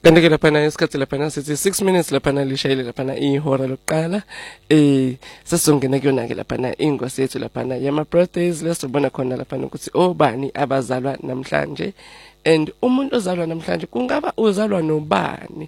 Kanti-ke laphana isikhathi laphana sithi 6 minutes laphana lishayile laphana ihora lokuqala. Sesizongena kuyona-ke laphana ingosi yethu laphana yama-birthdays lesizobona khona laphana ukuthi obani abazalwa namhlanje. And umuntu ozalwa namhlanje kungaba uzalwa nobani.